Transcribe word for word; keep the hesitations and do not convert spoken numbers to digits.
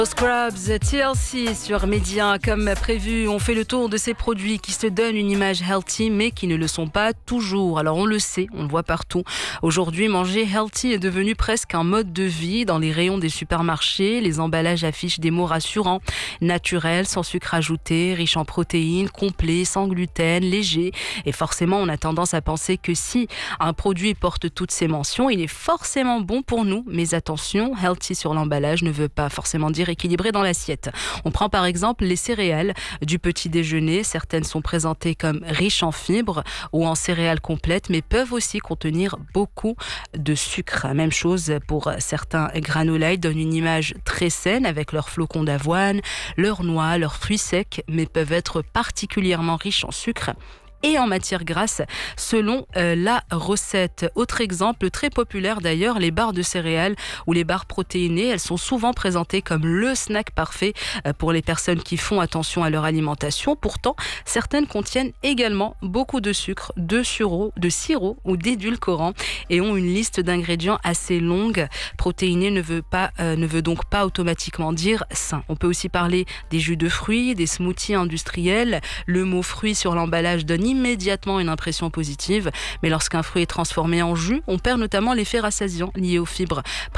Scrubs, T L C sur Média. Comme prévu, on fait le tour de ces produits qui se donnent une image healthy mais qui ne le sont pas toujours. Alors on le sait, on le voit partout. Aujourd'hui, manger healthy est devenu presque un mode de vie. Dans les rayons des supermarchés, les emballages affichent des mots rassurants: naturel, sans sucre ajouté, riche en protéines, complet, sans gluten, léger. Et forcément, on a tendance à penser que si un produit porte toutes ces mentions, il est forcément bon pour nous. Mais attention, healthy sur l'emballage ne veut pas forcément dire équilibré dans l'assiette. On prend par exemple les céréales du petit déjeuner. Certaines sont présentées comme riches en fibres ou en céréales complètes, mais peuvent aussi contenir beaucoup de sucre. Même chose pour certains granola. Ils donnent une image très saine avec leurs flocons d'avoine, leurs noix, leurs fruits secs, mais peuvent être particulièrement riches en sucre et en matière grasse selon euh, la recette. Autre exemple très populaire d'ailleurs, les barres de céréales ou les barres protéinées. Elles sont souvent présentées comme le snack parfait euh, pour les personnes qui font attention à leur alimentation. Pourtant, certaines contiennent également beaucoup de sucre, de sirop, de sirop ou d'édulcorants et ont une liste d'ingrédients assez longue. Protéiné ne veut pas, euh, ne veut donc pas automatiquement dire sain. On peut aussi parler des jus de fruits, des smoothies industriels. Le mot fruit sur l'emballage donne immédiatement une impression positive, mais lorsqu'un fruit est transformé en jus, on perd notamment l'effet rassasiant lié aux fibres